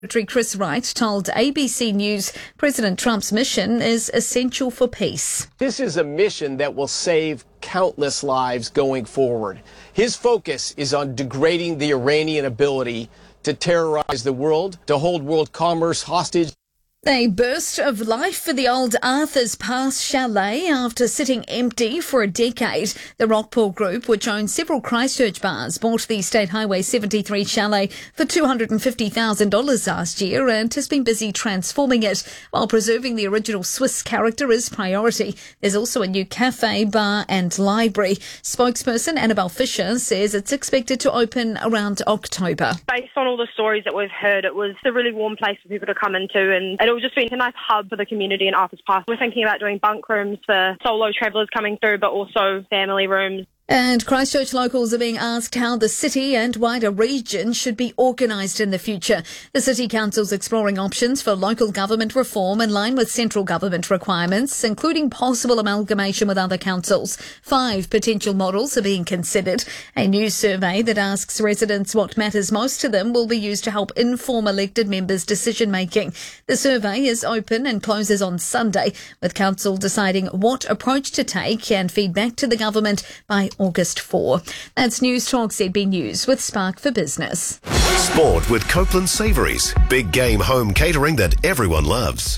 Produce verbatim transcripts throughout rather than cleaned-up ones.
Secretary Chris Wright told A B C News President Trump's mission is essential for peace. This is a mission that will save countless lives going forward. His focus is on degrading the Iranian ability to terrorize the world, to hold world commerce hostage. A burst of life for the old Arthur's Pass chalet after sitting empty for a decade. The Rockpool Group, which owns several Christchurch bars, bought the State Highway seventy-three chalet for two hundred fifty thousand dollars last year and has been busy transforming it. While preserving the original Swiss character is priority, there's also a new cafe, bar and library. Spokesperson Annabelle Fisher says it's expected to open around October. Based on all the stories that we've heard, it was a really warm place for people to come into, and it will just be a nice hub for the community in Arthur's Pass. We're thinking about doing bunk rooms for solo travellers coming through, but also family rooms. And Christchurch locals are being asked how the city and wider region should be organised in the future. The City Council's exploring options for local government reform in line with central government requirements, including possible amalgamation with other councils. Five potential models are being considered. A new survey that asks residents what matters most to them will be used to help inform elected members' decision-making. The survey is open and closes on Sunday, with council deciding what approach to take and feedback to the government by August fourth. That's News Talk Z B News with Spark for Business. Sport with Copeland Savouries. Big game home catering that everyone loves.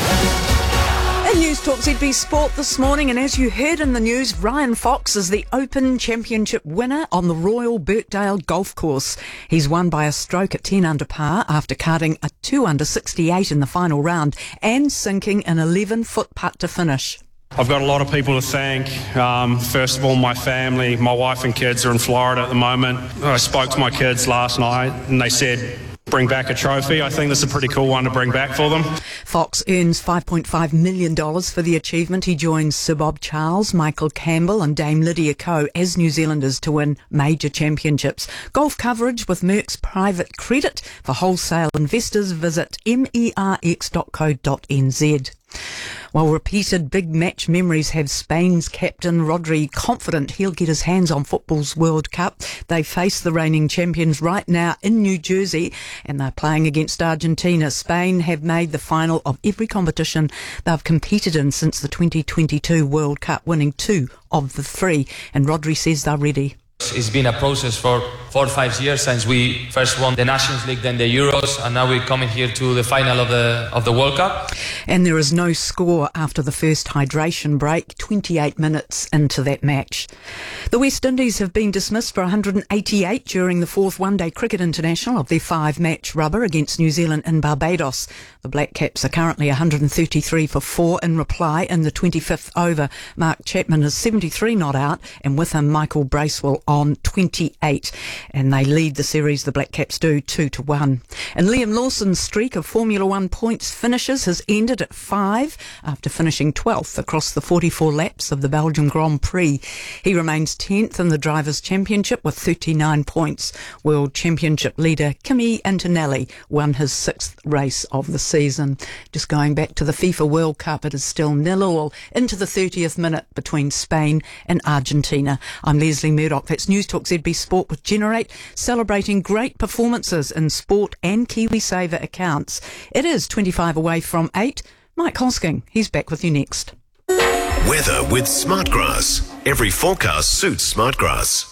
In News Talk Z B Sport this morning, and as you heard in the news, Ryan Fox is the Open Championship winner on the Royal Birkdale Golf Course. He's won by a stroke at ten under par after carding a two under sixty-eight in the final round and sinking an eleven foot putt to finish. I've got a lot of people to thank. Um, first of all, my family, my wife and kids are in Florida at the moment. I spoke to my kids last night and they said, bring back a trophy. I think this is a pretty cool one to bring back for them. Fox earns five point five million dollars for the achievement. He joins Sir Bob Charles, Michael Campbell and Dame Lydia Ko as New Zealanders to win major championships. Golf coverage with Merck's private credit. For wholesale investors, visit merx dot co dot n z. While repeated big match memories have Spain's captain Rodri confident he'll get his hands on football's World Cup. They face the reigning champions right now in New Jersey and they're playing against Argentina. Spain have made the final of every competition they've competed in since the twenty twenty-two World Cup, winning two of the three. And Rodri says they're ready. It's been a process for four or five years since we first won the Nations League, then the Euros, and now we're coming here to the final of the of the World Cup. And there is no score after the first hydration break, twenty-eight minutes into that match. The West Indies have been dismissed for one hundred eighty-eight during the fourth One-Day Cricket International of their five-match rubber against New Zealand in Barbados. The Black Caps are currently one hundred thirty-three for four in reply in the twenty-fifth over. Mark Chapman is seventy-three not out, and with him Michael Bracewell on twenty-eight, and they lead the series, the Black Caps do, two to one. And Liam Lawson's streak of Formula One points finishes has ended at five after finishing twelfth across the forty-four laps of the Belgium Grand Prix. He remains tenth in the Drivers' Championship with thirty-nine points. World Championship leader Kimi Antonelli won his sixth race of the season. Just going back to the FIFA World Cup, it is still nil all into the thirtieth minute between Spain and Argentina. I'm Leslie Murdoch. That's News Talk Z B Sport with Generate, celebrating great performances in sport and KiwiSaver accounts. It is twenty-five away from eight. Mike Hosking, he's back with you next. Weather with Smartgrass. Every forecast suits Smartgrass.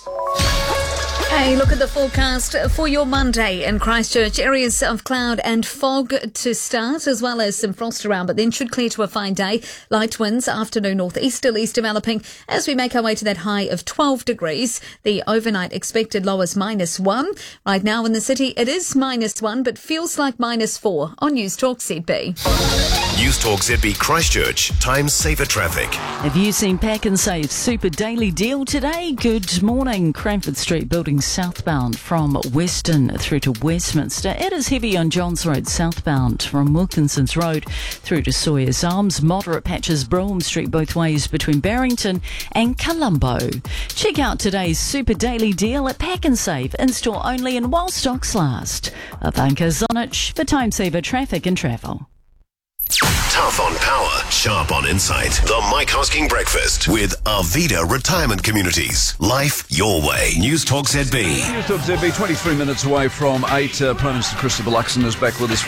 Hey, look at the forecast for your Monday in Christchurch. Areas of cloud and fog to start, as well as some frost around, but then should clear to a fine day. Light winds, afternoon northeasterlies developing as we make our way to that high of twelve degrees. The overnight expected low is minus one. Right now in the city, it is minus one, but feels like minus four on News Talk Z B. News Talk Z B Christchurch. Time saver traffic. Have you seen Pack and Save Super Daily Deal today? Good morning. Cranford Street building southbound from Western through to Westminster. It is heavy on Johns Road southbound from Wilkinson's Road through to Sawyer's Arms. Moderate patches Brougham Street both ways between Barrington and Colombo. Check out today's Super Daily Deal at Pack and Save, in-store only and while stocks last. Avanka Zonic for Time Saver Traffic and Travel. Tough on power, sharp on insight. The Mike Hosking Breakfast with Arvida Retirement Communities. Life your way. News Talk Z B. News Talk Z B, twenty-three minutes away from eight. Uh, Prime Minister Christopher Luxon is back with us.